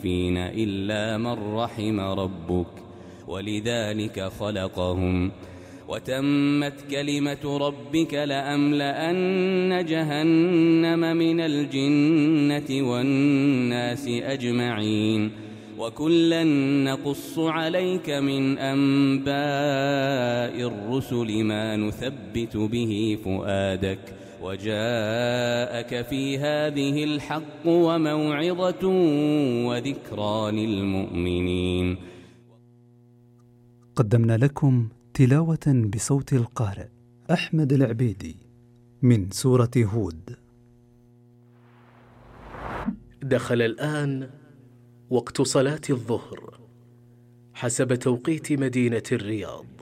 المتخلفين إلا من رحم ربك ولذلك خلقهم وتمت كلمة ربك لأملأن جهنم من الجنة والناس أجمعين وكلا نقص عليك من أنباء الرسل ما نثبت به فؤادك وجاءك في هذه الحق وموعظة وذكرى للمؤمنين. قدمنا لكم تلاوة بصوت القارئ أحمد العبيدي من سورة هود. دخل الآن وقت صلاة الظهر حسب توقيت مدينة الرياض.